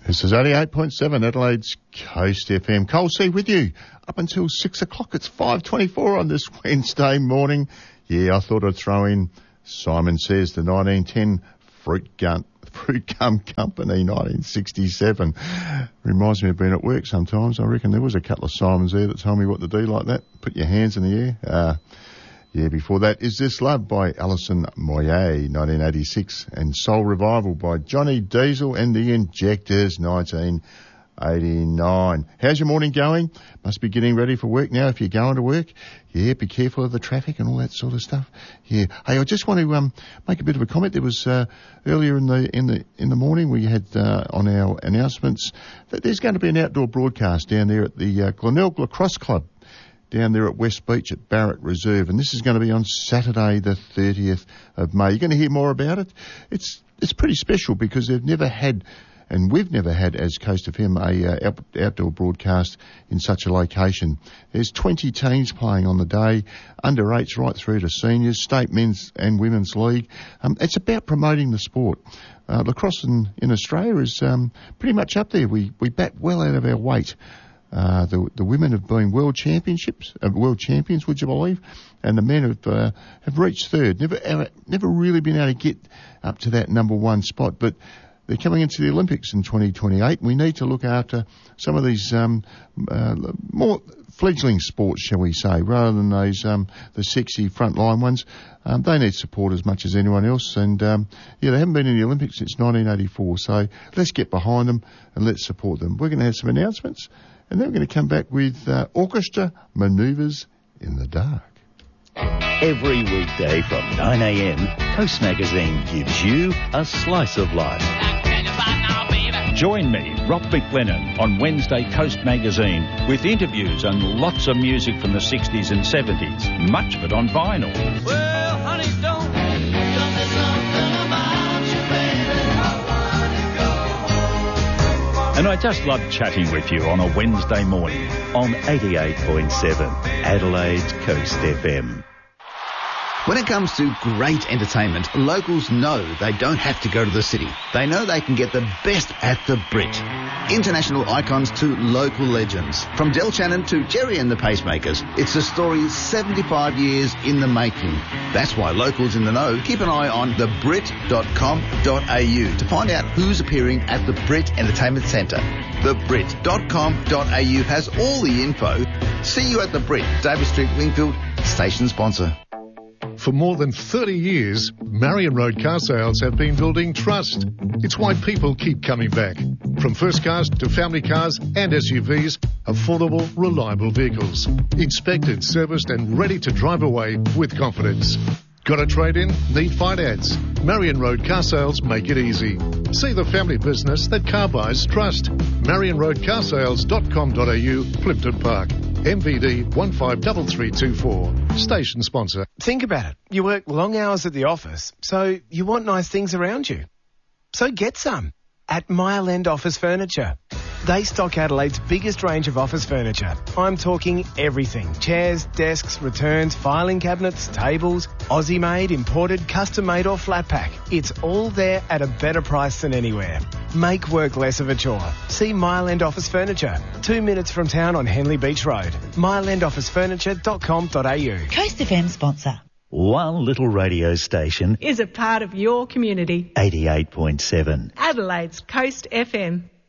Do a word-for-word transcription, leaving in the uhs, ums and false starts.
This is eighty-eight point seven Adelaide's Coast F M. Cole C with you up until six o'clock. It's five twenty-four on this Wednesday morning. Yeah, I thought I'd throw in Simon Says, the nineteen ten Fruit Gum, Fruit Gum Company, nineteen sixty-seven. Reminds me of being at work sometimes. I reckon there was a couple of Simons there that told me what to do like that. Put your hands in the air. Uh, yeah, before that, Is This Love by Alison Moyet, nineteen eighty-six, and Soul Revival by Johnny Diesel and the Injectors, nineteen eighty-nine. How's your morning going? Must be getting ready for work now if you're going to work. Yeah, be careful of the traffic and all that sort of stuff. Yeah. Hey, I just want to um make a bit of a comment. There was uh, earlier in the in the in the morning we had uh, on our announcements that there's going to be an outdoor broadcast down there at the uh, Glenelg Lacrosse Club down there at West Beach at Barrett Reserve, and this is going to be on Saturday the thirtieth of May. You're going to hear more about it. It's it's pretty special because they've never had, and we've never had as Coast F M, a uh, out, outdoor broadcast in such a location. There's twenty teams playing on the day, under eights right through to seniors, state men's and women's league. Um, it's about promoting the sport. Uh, lacrosse in, in Australia is um, pretty much up there. We we bat well out of our weight. Uh, the the women have been world championships, uh, world champions, would you believe? And the men have uh, have reached third. Never ever, never really been able to get up to that number one spot, but they're coming into the Olympics in twenty twenty-eight. We need to look after some of these um, uh, more fledgling sports, shall we say, rather than those um, the sexy frontline ones. Um, they need support as much as anyone else. And, um, yeah, they haven't been in the Olympics since nineteen eighty-four. So let's get behind them and let's support them. We're going to have some announcements, and then we're going to come back with uh, Orchestra Manoeuvres in the Dark. Every weekday from nine a.m, Coast Magazine gives you a slice of life. Join me, Rob McLennan, on Wednesday Coast Magazine with interviews and lots of music from the sixties and seventies, much of it on vinyl. Well, honey, don't tell me something about you, baby. I wanna go. And I just love chatting with you on a Wednesday morning on eighty-eight point seven Adelaide's Coast F M. When it comes to great entertainment, locals know they don't have to go to the city. They know they can get the best at the Brit. International icons to local legends. From Del Shannon to Jerry and the Pacemakers, it's a story seventy-five years in the making. That's why locals in the know keep an eye on the brit dot com dot a u to find out who's appearing at the Brit Entertainment Centre. the brit dot com dot a u has all the info. See you at the Brit, David Street, Wingfield, station sponsor. For more than thirty years, Marion Road Car Sales have been building trust. It's why people keep coming back. From first cars to family cars and S U Vs, affordable, reliable vehicles. Inspected, serviced and ready to drive away with confidence. Got a trade-in? Need finance? Marion Road Car Sales make it easy. See the family business that car buyers trust. marion road car sales dot com dot a u, Plimpton Park. M V D one five three three two four. Station sponsor. Think about it. You work long hours at the office, so you want nice things around you. So get some at Mile End Office Furniture. They stock Adelaide's biggest range of office furniture. I'm talking everything. Chairs, desks, returns, filing cabinets, tables, Aussie-made, imported, custom-made or flat pack. It's all there at a better price than anywhere. Make work less of a chore. See Mile End Office Furniture. Two minutes from town on Henley Beach Road. mile end office furniture dot com dot a u. Coast F M sponsor. One little radio station. Is a part of your community. eighty-eight point seven. Adelaide's Coast F M.